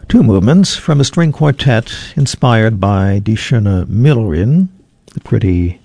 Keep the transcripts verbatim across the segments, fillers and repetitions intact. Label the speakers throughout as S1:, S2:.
S1: Two movements from a string quartet inspired by Die schöne Müllerin, the pretty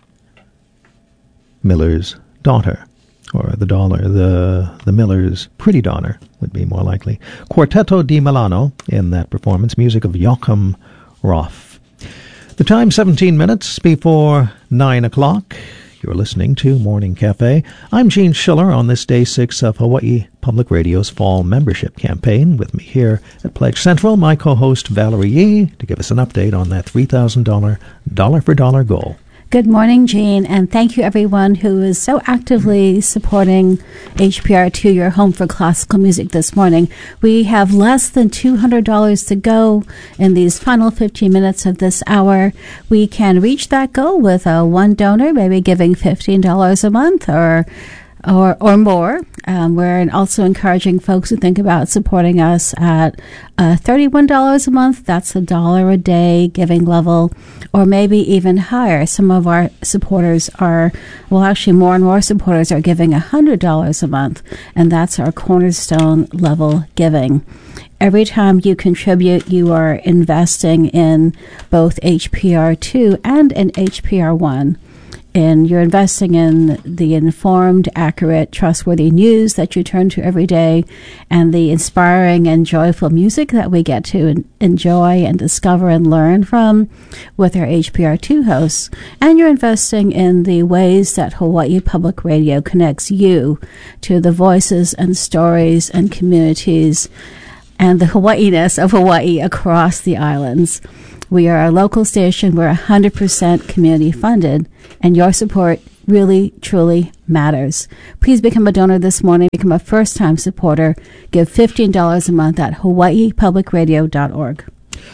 S1: miller's daughter, or the dollar, the the miller's pretty daughter would be more likely. Quartetto di Milano in that performance, music of Joachim Roth. The time, seventeen minutes before nine o'clock. You're listening to Morning Cafe. I'm Gene Schiller on this day six of Hawaii Public Radio's Fall Membership Campaign. With me here at Pledge Central, my co-host Valerie Yee, to give us an update on that three thousand dollars dollar-for-dollar goal.
S2: Good morning, Gene, and thank you everyone who is so actively supporting H P R two, your home for classical music this morning. We have less than two hundred dollars to go in these final fifteen minutes of this hour. We can reach that goal with uh, one donor, maybe giving fifteen dollars a month or or or more. Um, we're also encouraging folks to think about supporting us at uh, thirty-one dollars a month. That's a dollar a day giving level, or maybe even higher. Some of our supporters are, well, actually more and more supporters are giving one hundred dollars a month, and that's our cornerstone level giving. Every time you contribute, you are investing in both H P R two and in H P R one. And you're investing in the informed, accurate, trustworthy news that you turn to every day, and the inspiring and joyful music that we get to enjoy and discover and learn from with our H P R two hosts. And you're investing in the ways that Hawaii Public Radio connects you to the voices and stories and communities and the Hawaii-ness of Hawaii across the islands. We are a local station. We're one hundred percent community funded, and your support really, truly matters. Please become a donor this morning. Become a first-time supporter. Give fifteen dollars a month at hawaii public radio dot org.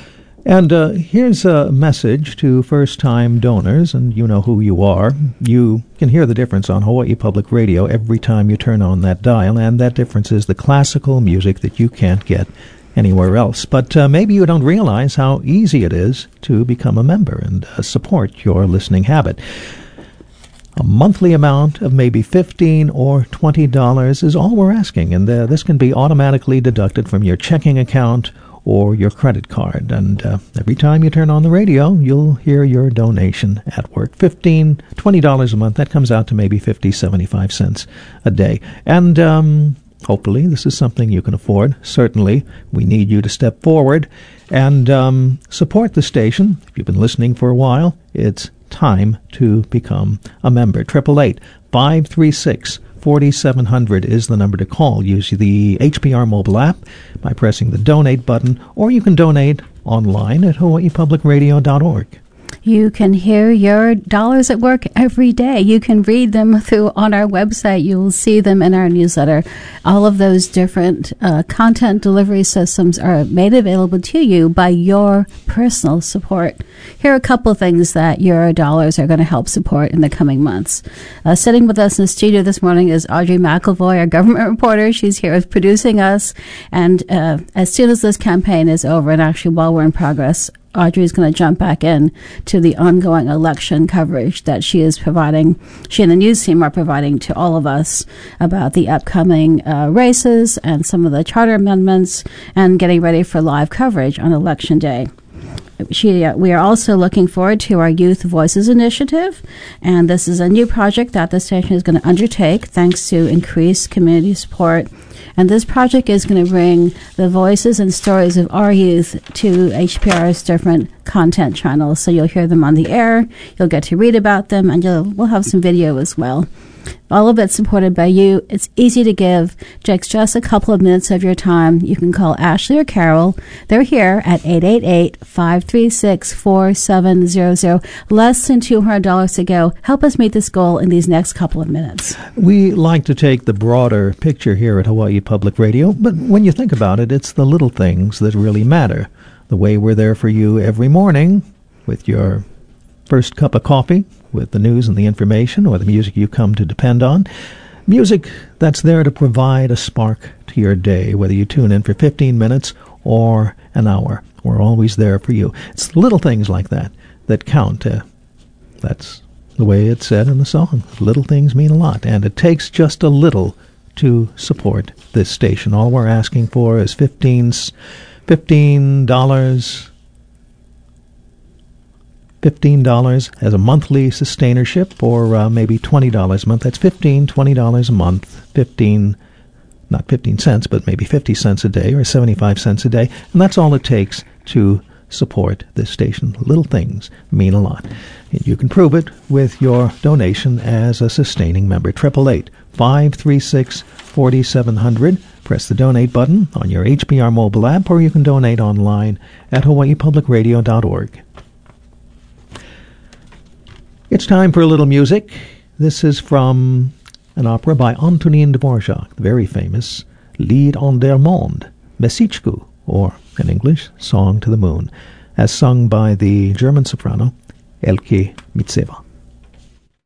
S1: And uh, here's a message to first-time donors, and you know who you are. You can hear the difference on Hawaii Public Radio every time you turn on that dial, and that difference is the classical music that you can't get anywhere else. But uh, maybe you don't realize how easy it is to become a member and uh, support your listening habit. A monthly amount of maybe fifteen or twenty dollars is all we're asking, and uh, this can be automatically deducted from your checking account or your credit card. And uh, every time you turn on the radio, you'll hear your donation at work. fifteen, twenty dollars a month, that comes out to maybe fifty, seventy-five cents a day. And um hopefully, this is something you can afford. Certainly, we need you to step forward and um, support the station. If you've been listening for a while, it's time to become a member. eight eight eight, five three six, four seven zero zero is the number to call. Use the H P R mobile app by pressing the donate button, or you can donate online at hawaii public radio dot org.
S2: You can hear your dollars at work every day. You can read them through on our website. You will see them in our newsletter. All of those different uh, content delivery systems are made available to you by your personal support. Here are a couple of things that your dollars are going to help support in the coming months. Uh, sitting with us in the studio this morning is Audrey McElvoy, our government reporter. She's here producing us. And uh, as soon as this campaign is over, and actually while we're in progress, Audrey is going to jump back in to the ongoing election coverage that she is providing. She and the news team are providing to all of us about the upcoming uh, races and some of the charter amendments and getting ready for live coverage on Election Day. She, uh, we are also looking forward to our Youth Voices Initiative, and this is a new project that the station is going to undertake thanks to increased community support. And this project is going to bring the voices and stories of our youth to H P R's different content channels. So you'll hear them on the air, you'll get to read about them, and you'll, we'll have some video as well. All of it supported by you. It's easy to give. Takes just a couple of minutes of your time. You can call Ashley or Carol. They're here at eight eight eight, five three six, four seven zero zero. Less than two hundred dollars to go. Help us meet this goal in these next couple of minutes.
S1: We like to take the broader picture here at Hawaii Public Radio, but when you think about it, it's the little things that really matter. The way we're there for you every morning with your first cup of coffee, with the news and the information or the music you come to depend on. Music that's there to provide a spark to your day, whether you tune in for fifteen minutes or an hour. We're always there for you. It's little things like that that count. Uh, that's the way it's said in the song. Little things mean a lot, and it takes just a little to support this station. All we're asking for is fifteen fifteen dollars fifteen dollars as a monthly sustainership, or uh, maybe twenty dollars a month. That's fifteen dollars, twenty dollars a month, fifteen, not fifteen cents, but maybe fifty cents a day or seventy-five cents a day. And that's all it takes to support this station. Little things mean a lot. You can prove it with your donation as a sustaining member. eight eight eight, five three six, four seven zero zero. Press the donate button on your H P R mobile app, or you can donate online at hawaii public radio dot org. It's time for a little music. This is from an opera by Antonin Dvorak, the very famous Lied om der Mond, Messichku, or in English, Song to the Moon, as sung by the German soprano Elke Mitseva.